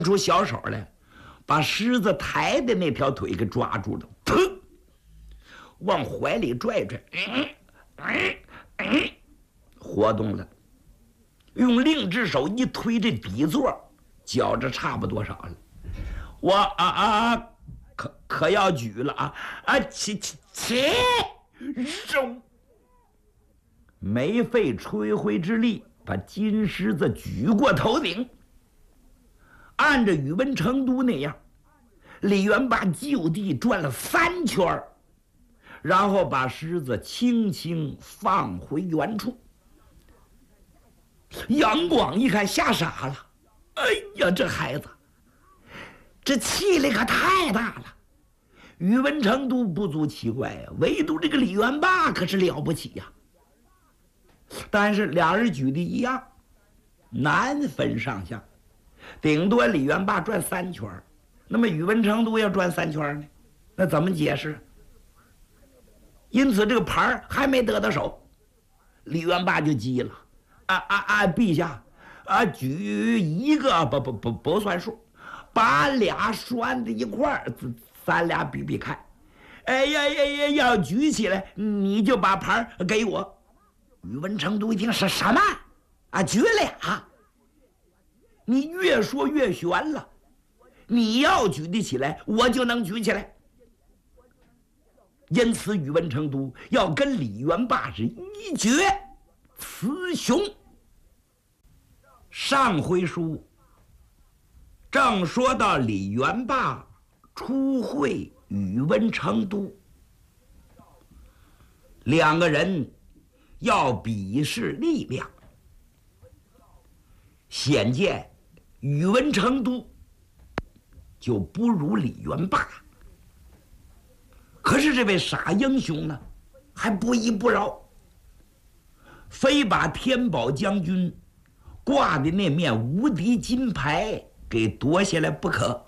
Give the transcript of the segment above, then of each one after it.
出小手来，把狮子抬的那条腿给抓住了，砰，往怀里拽拽，活动了。用另一只手一推这底座，觉着差不多少了。我可要举了起，手没费吹灰之力，把金狮子举过头顶。按着宇文成都那样，李元霸就地转了3圈，然后把狮子轻轻放回原处。杨广一看吓傻了，哎呀，这孩子这气力可太大了。宇文成都不足奇怪呀，唯独这个李元霸可是了不起呀。但是俩人举的一样，难分上下，顶多李元霸转3圈，那么宇文成都要转3圈呢，那怎么解释？因此这个牌还没得到手，李元霸就急了，陛下，举一个不算数，把俩拴在一块儿，咱俩比比看。哎呀，要举起来，你就把牌给我。宇文成都一听是什么举俩？你越说越悬了。你要举得起来，我就能举起来。因此，宇文成都要跟李元霸是一决雌雄。上回书正说到李元霸初会宇文成都，两个人要比试力量。显见宇文成都就不如李元霸，可是这位傻英雄呢，还不依不饶，非把天宝将军挂的那面无敌金牌给夺下来不可。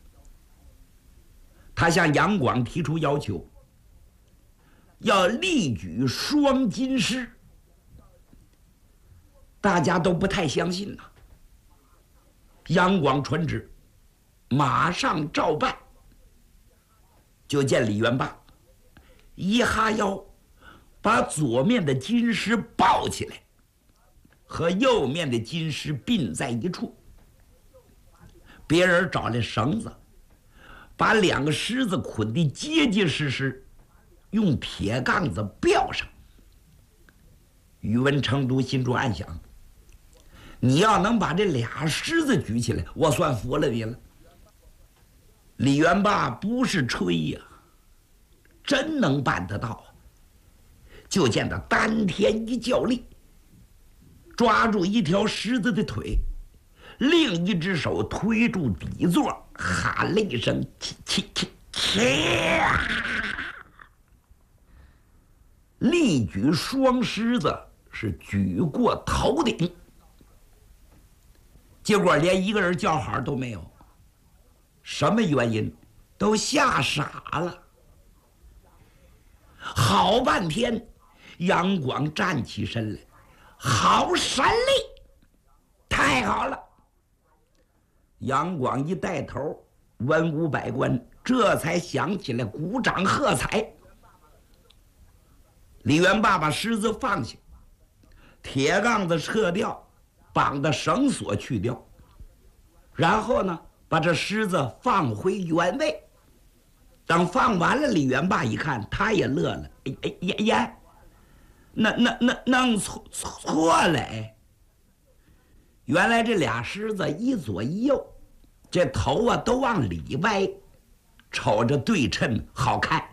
他向杨广提出要求，要力举双金狮。大家都不太相信呐。杨广传旨，马上照办。就见李元霸一哈腰，把左面的金狮抱起来，和右面的金狮并在一处。别人找来绳子，把两个狮子捆得结结实实，用铁杠子吊上。宇文成都心中暗想，你要能把这俩狮子举起来，我算服了你了。李元霸不是吹呀，真能办得到。就见他丹田一较力，抓住一条狮子的腿，另一只手推住底座，喊了一声起，力举双狮子是举过头顶。结果连一个人叫好都没有。什么原因？都吓傻了。好半天，杨广站起身来，好神力，太好了。杨广一带头，文武百官这才想起来鼓掌喝彩。李元霸把狮子放下，铁杠子撤掉，绑的绳索去掉，然后呢，把这狮子放回原位。等放完了，李元霸一看，他也乐了。弄错了。原来这俩狮子一左一右，这头都往里歪，瞅着对称好看。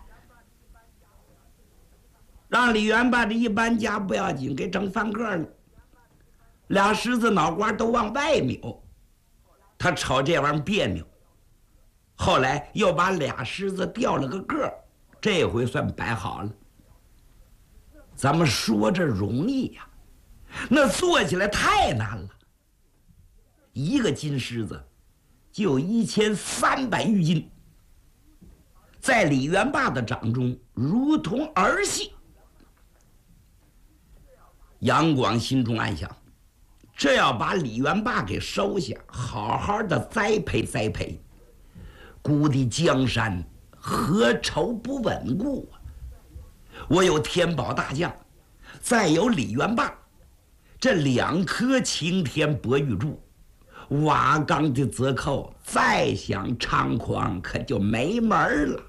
让李元霸这一搬家不要紧，给整翻个了。俩狮子脑瓜都往外扭，他瞅这玩意儿别扭。后来又把俩狮子调了个个，这回算摆好了。咱们说这容易呀，那做起来太难了。一个金狮子就1300余斤，在李元霸的掌中如同儿戏。杨广心中暗想， 这要把李元霸给收下，好好的栽培栽培，估计江山何愁不稳固啊！我有天宝大将，再有李元霸，这2颗擎天博玉柱，瓦岗的泽寇，再想猖狂可就没门了。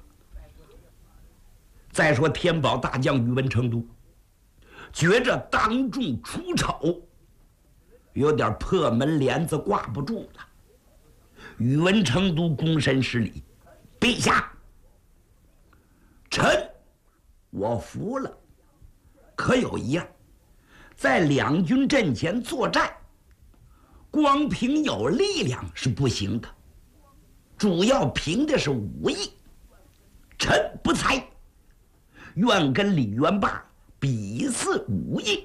再说天宝大将宇文成都，觉着当众出丑，有点破门帘子挂不住了。宇文成都躬身施礼：“陛下，臣我服了。可有一样，在两军阵前作战，光凭有力量是不行的，主要凭的是武艺。臣不才，愿跟李元霸比试武艺。”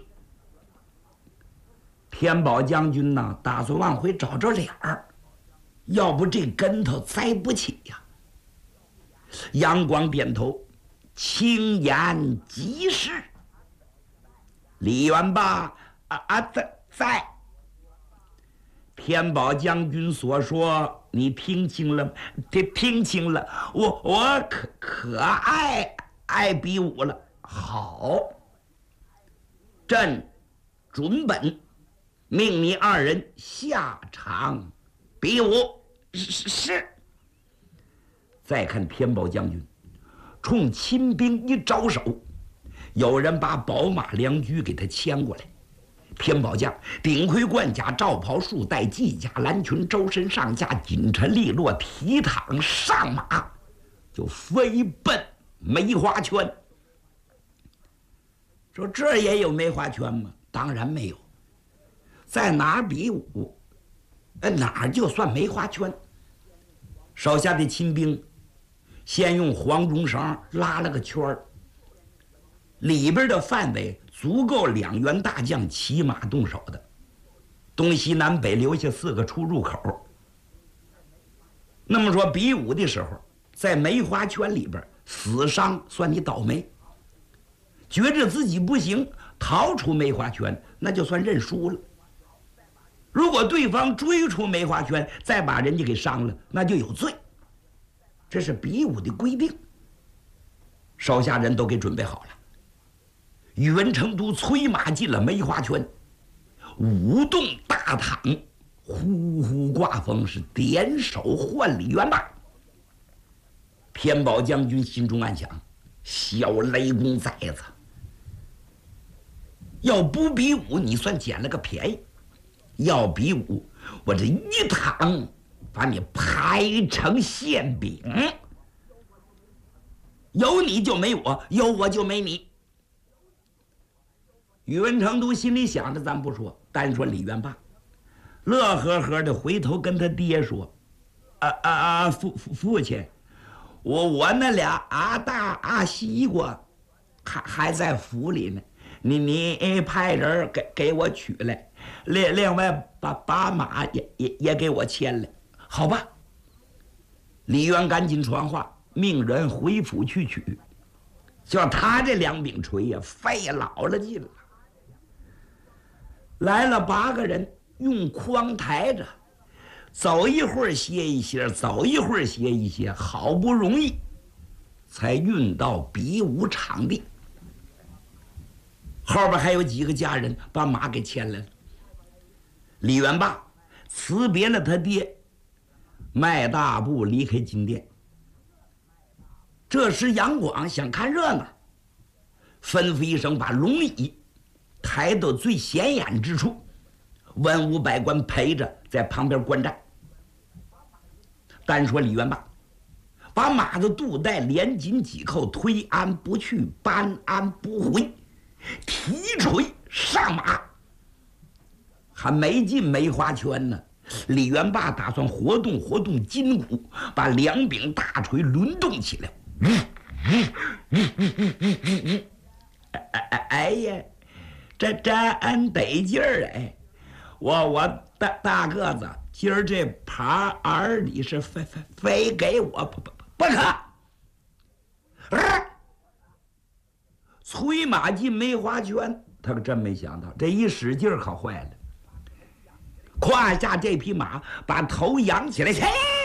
天宝将军呢，打算往回找找脸儿，要不这跟头栽不起呀。杨广点头，轻言即是。李元霸在。天宝将军所说，你听清了？听清了。我可爱比武了。好，朕准本命你2人下场比武。是。再看天宝将军冲亲兵一招手，有人把宝马良驹给他牵过来。天宝将顶盔贯甲，罩袍束带，系甲蓝裙，周身上下锦尘利落，提躺上马，就飞奔梅花圈。说这也有梅花圈吗？当然没有。在哪儿比武，哪儿就算梅花圈。手下的亲兵先用黄绒绳拉了个圈儿，里边的范围足够2员大将骑马动手的，东西南北留下4个出入口。那么说比武的时候，在梅花圈里边死伤算你倒霉，觉着自己不行逃出梅花圈，那就算认输了。如果对方追出梅花圈再把人家给伤了，那就有罪，这是比武的规定。手下人都给准备好了，宇文成都催马进了梅花圈，5洞大躺，呼呼刮风，是点手换李元霸。天宝将军心中暗想：小雷公崽子，要不比武你算捡了个便宜，要比武我这一躺把你拍成馅饼，有你就没我，有我就没你。宇文成都心里想着，咱不说，单说李元霸，乐呵呵的回头跟他爹说：“父亲，我那俩大西瓜还在府里呢，你派人给我取来，另外把马也给我牵来，好吧？”李渊赶紧传话，命人回府去取。就他这2柄锤呀，费老了劲了。来了8个人，用筐抬着，走一会儿歇一歇，走一会儿歇一歇，好不容易才运到比武场地。后边还有几个家人把马给牵来了。李元霸辞别了他爹，迈大步离开金殿。这时杨广想看热闹，吩咐一声，把龙椅抬到最显眼之处，文武百官陪着在旁边观战。单说李元霸把马的肚带连紧几扣，推鞍不去，搬鞍不回，提锤上马。还没进梅花圈呢，李元霸打算活动筋骨，把2柄大锤轮动起来。哎呀，这真得劲儿哎！我大个子，今儿这耙耳里是非给我不可！催马进梅花圈，他可真没想到，这一使劲儿可坏了。 胯下这匹马把头仰起来，切！